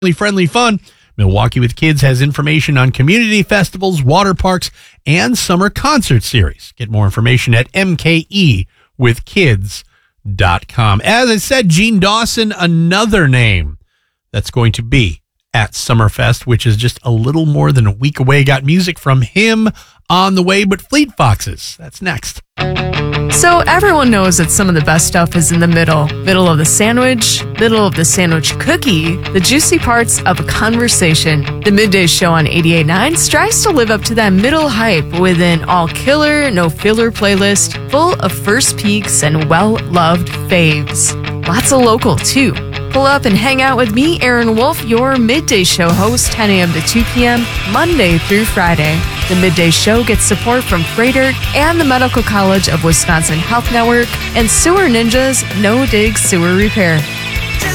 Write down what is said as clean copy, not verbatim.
Friendly fun. Milwaukee with Kids has information on community festivals, water parks, and summer concert series. Get more information at mkewithkids.com. As I said, Gene Dawson, another name that's going to be at Summerfest, which is just a little more than a week away. Got music from him on the way, but Fleet Foxes, that's next. So everyone knows that some of the best stuff is in the middle. Middle of the sandwich, middle of the sandwich cookie, the juicy parts of a conversation. The Midday Show on 88.9 strives to live up to that middle hype with an all-killer, no-filler playlist full of first peeks and well-loved faves. Lots of local, too. Pull up and hang out with me, Aaron Wolf, your Midday Show host, 10 a.m. to 2 p.m., Monday through Friday. The Midday Show gets support from Freighter and the Medical College of Wisconsin Health Network and Sewer Ninjas No Dig Sewer Repair.